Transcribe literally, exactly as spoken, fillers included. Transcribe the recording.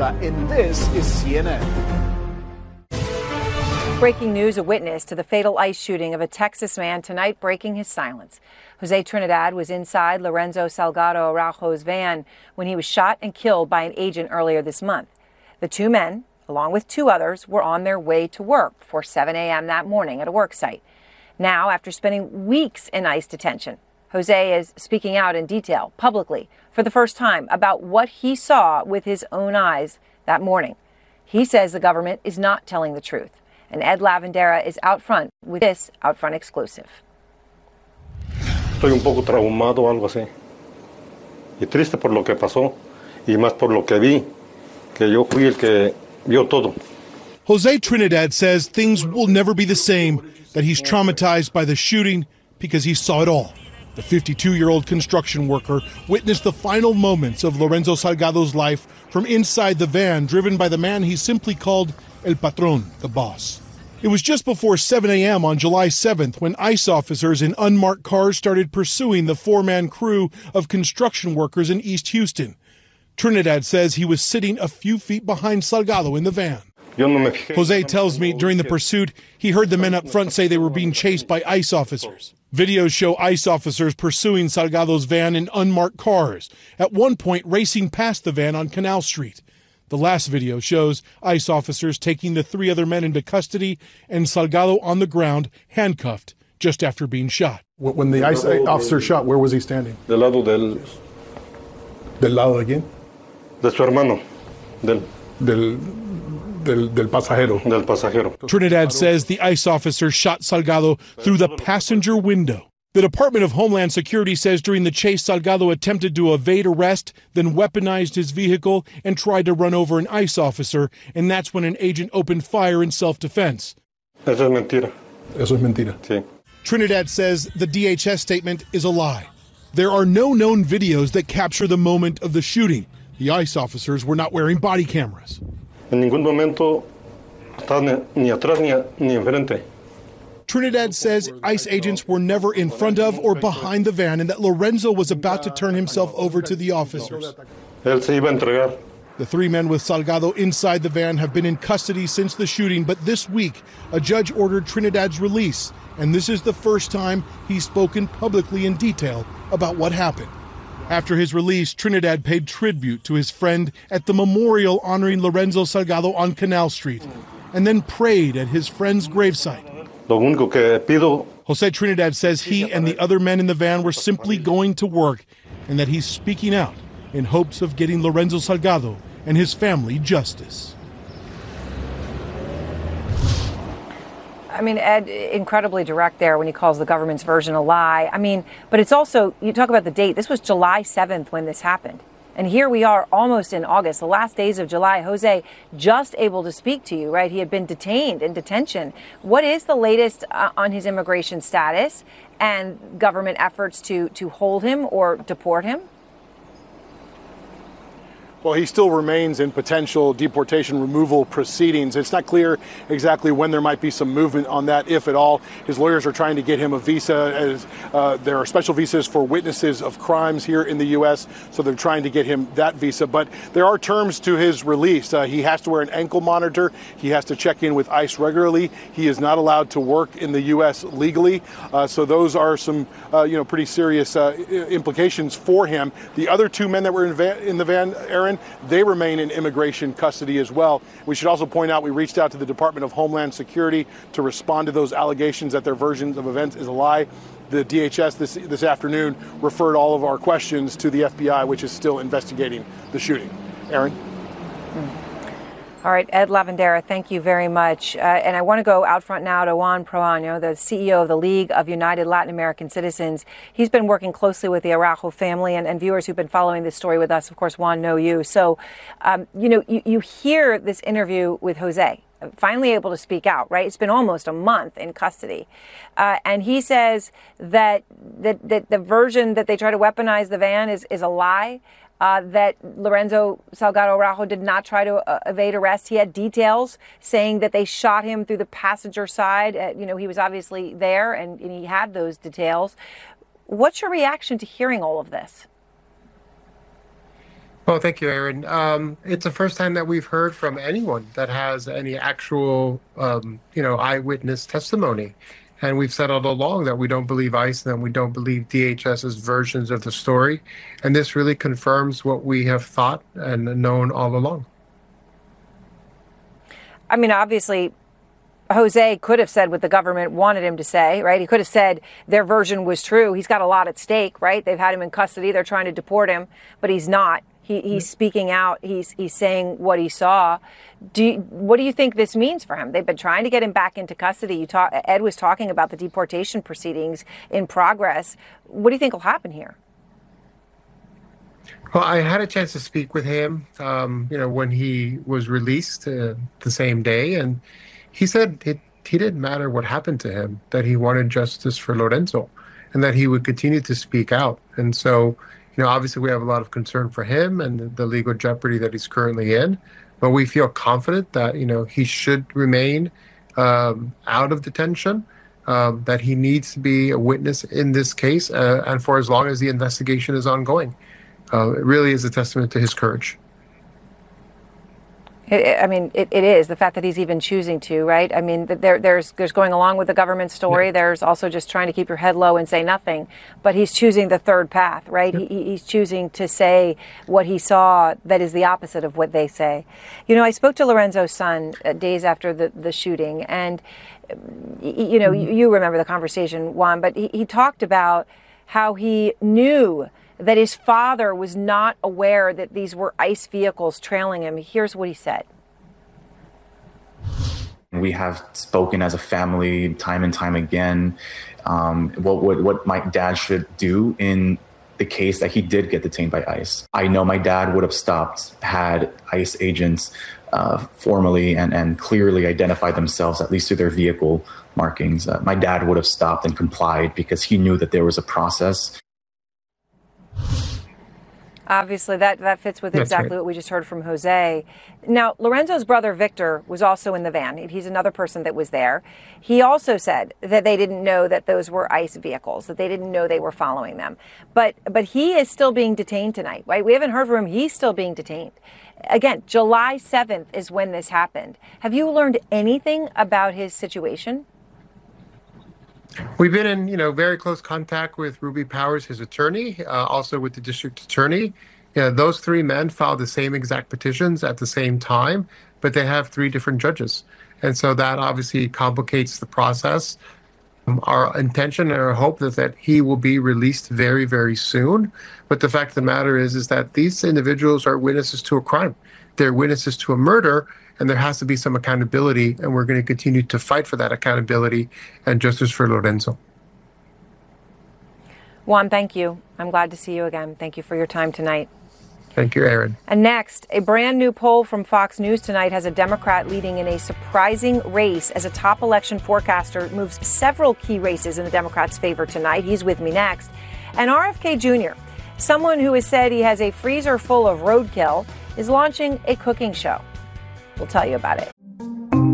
Zapata, and this is C N N. Breaking news, a witness to the fatal ICE shooting of a Texas man tonight breaking his silence. Jose Trinidad was inside Lorenzo Salgado Araujo's van when he was shot and killed by an agent earlier this month. The two men, along with two others, were on their way to work before seven a.m. that morning at a work site. Now, after spending weeks in ICE detention, Jose is speaking out in detail, publicly, for the first time, about what he saw with his own eyes that morning. He says the government is not telling the truth. And Ed Lavandera is out front with this Out Front exclusive. Estoy un poco traumado o algo así. Y triste por lo que pasó, y más por lo que vi, que yo fui el que vio todo. Jose Trinidad says things will never be the same, that he's traumatized by the shooting because he saw it all. The fifty-two-year-old construction worker witnessed the final moments of Lorenzo Salgado's life from inside the van driven by the man he simply called El Patron, the boss. It was just before seven a.m. on July seventh when ICE officers in unmarked cars started pursuing the four-man crew of construction workers in East Houston. Trinidad says he was sitting a few feet behind Salgado in the van. Jose tells me during the pursuit, he heard the men up front say they were being chased by ICE officers. Videos show ICE officers pursuing Salgado's van in unmarked cars, at one point racing past the van on Canal Street. The last video shows ICE officers taking the three other men into custody and Salgado on the ground, handcuffed, just after being shot. When the ICE officer shot, where was he standing? Del lado del... ¿Del lado de quién? De su hermano. Del... Del... Del, del pasajero. Del pasajero. Trinidad says the ICE officer shot Salgado through the passenger window. The Department of Homeland Security says during the chase, Salgado attempted to evade arrest, then weaponized his vehicle and tried to run over an ICE officer, and that's when an agent opened fire in self-defense. Eso es mentira. Eso es mentira. Sí. Trinidad says the D H S statement is a lie. There are no known videos that capture the moment of the shooting. The ICE officers were not wearing body cameras. En ningún momento está ni atrás ni, ni enfrente. Trinidad says ICE agents were never in front of or behind the van and that Lorenzo was about to turn himself over to the officers. Él se iba a entregar. The three men with Salgado inside the van have been in custody since the shooting, but this week, a judge ordered Trinidad's release, and this is the first time he's spoken publicly in detail about what happened. After his release, Trinidad paid tribute to his friend at the memorial honoring Lorenzo Salgado on Canal Street, and then prayed at his friend's gravesite. Lo único que pido. Jose Trinidad says he and the other men in the van were simply going to work, and that he's speaking out in hopes of getting Lorenzo Salgado and his family justice. I mean, Ed, incredibly direct there when he calls the government's version a lie. I mean, but it's also, you talk about the date. This was July seventh when this happened. And here we are almost in August, the last days of July. Jose, just able to speak to you, right? He had been detained in detention. What is the latest uh, on his immigration status and government efforts to, to hold him or deport him? Well, he still remains in potential deportation removal proceedings. It's not clear exactly when there might be some movement on that, if at all. His lawyers are trying to get him a visa. As uh, there are special visas for witnesses of crimes here in the U S, so they're trying to get him that visa. But there are terms to his release. Uh, he has to wear an ankle monitor. He has to check in with ICE regularly. He is not allowed to work in the U S legally. Uh, so those are some, uh, you know, pretty serious uh, implications for him. The other two men that were in, van, in the van, Aaron, they remain in immigration custody as well. We should also point out we reached out to the Department of Homeland Security to respond to those allegations that their versions of events is a lie. The D H S this, this afternoon referred all of our questions to the F B I, which is still investigating the shooting. Aaron? Hmm. All right, Ed Lavandera, thank you very much. Uh, and I want to go out front now to Juan Proaño, the C E O of the League of United Latin American Citizens. He's been working closely with the Araujo family, and, and viewers who've been following this story with us, of course, Juan, know you. So, um, you know, you, you hear this interview with Jose, finally able to speak out, right? It's been almost a month in custody. Uh, and he says that, that, that the version that they try to weaponize the van is, is a lie. Uh, that Lorenzo Salgado Araujo did not try to uh, evade arrest. He had details saying that they shot him through the passenger side. Uh, you know, he was obviously there and, and he had those details. What's your reaction to hearing all of this? Well, thank you, Aaron. Um, it's the first time that we've heard from anyone that has any actual, um, you know, eyewitness testimony. And we've said all along that we don't believe ICE and that we don't believe DHS's versions of the story. And this really confirms what we have thought and known all along. I mean, obviously, Jose could have said what the government wanted him to say, right? He could have said their version was true. He's got a lot at stake, right? They've had him in custody. They're trying to deport him, but he's not. He, he's speaking out. He's he's saying what he saw. Do you, what do you think this means for him? They've been trying to get him back into custody. You talk, Ed was talking about the deportation proceedings in progress. What do you think will happen here? Well, I had a chance to speak with him, um, you know, when he was released uh, the same day, and he said it, he didn't matter what happened to him, that he wanted justice for Lorenzo, and that he would continue to speak out. And so, you know, obviously we have a lot of concern for him and the legal jeopardy that he's currently in, but we feel confident that, you know, he should remain um, out of detention, um, that he needs to be a witness in this case, uh, and for as long as the investigation is ongoing. Uh, it really is a testament to his courage. It, I mean, it, it is the fact that he's even choosing to, right? I mean, there, there's there's going along with the government story. Yeah. There's also just trying to keep your head low and say nothing. But he's choosing the third path, right? Yeah. He, he's choosing to say what he saw that is the opposite of what they say. You know, I spoke to Lorenzo's son uh, days after the, the shooting, and, you know, mm-hmm. you, you remember the conversation, Juan, but he, he talked about how he knew that his father was not aware that these were ICE vehicles trailing him. Here's what he said. We have spoken as a family time and time again um, what, what, what my dad should do in the case that he did get detained by ICE. I know my dad would have stopped had ICE agents uh, formally and, and clearly identified themselves, at least through their vehicle markings. Uh, my dad would have stopped and complied because he knew that there was a process. Obviously, that, that fits with That's exactly right. what we just heard from Jose. Now, Lorenzo's brother, Victor, was also in the van. He's another person that was there. He also said that they didn't know that those were ICE vehicles, that they didn't know they were following them. But but he is still being detained tonight, right? We haven't heard from him. He's still being detained. Again, July seventh is when this happened. Have you learned anything about his situation? We've been in, you know, very close contact with Ruby Powers, his attorney, uh, also with the district attorney. You know, those three men filed the same exact petitions at the same time, but they have three different judges. And so that obviously complicates the process. Um, our intention and our hope is that he will be released very, very soon. But the fact of the matter is, is that these individuals are witnesses to a crime. They're witnesses to a murder, and there has to be some accountability, and we're going to continue to fight for that accountability and justice for Lorenzo. Juan, thank you. I'm glad to see you again. Thank you for your time tonight. Thank you, Aaron. And next, a brand new poll from Fox News tonight has a Democrat leading in a surprising race as a top election forecaster moves several key races in the Democrats' favor tonight. He's with me next. And R F K Junior, someone who has said he has a freezer full of roadkill, is launching a cooking show. We'll tell you about it.